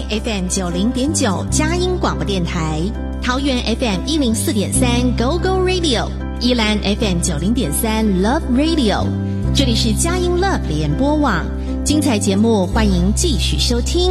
FM 90.9佳音广播电台，桃园 FM 104.3 Go Go Radio， 宜兰 FM 90.3 Love Radio。这里是佳音 Love 联播网，精彩节目欢迎继续收听。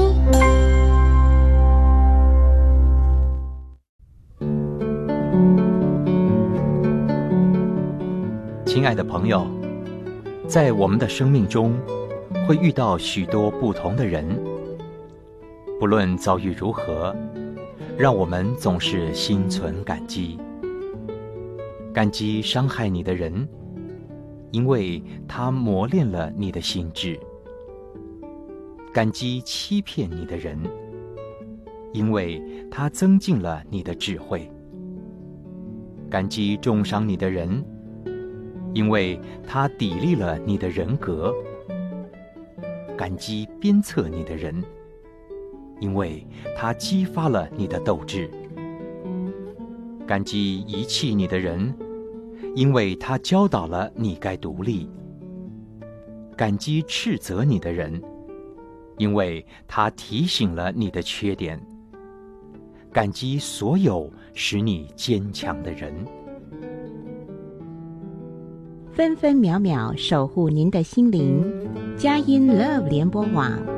亲爱的朋友，在我们的生命中会遇到许多不同的人，不论遭遇如何，让我们总是心存感激。感激伤害你的人，因为他磨练了你的心智；感激欺骗你的人，因为他增进了你的智慧；感激重伤你的人，因为他砥砺了你的人格；感激鞭策你的人，因为他激发了你的斗志；感激遗弃你的人，因为他教导了你该独立；感激斥责你的人，因为他提醒了你的缺点；感激所有使你坚强的人。 分分秒秒守护您的心灵，佳音 Love 联播网。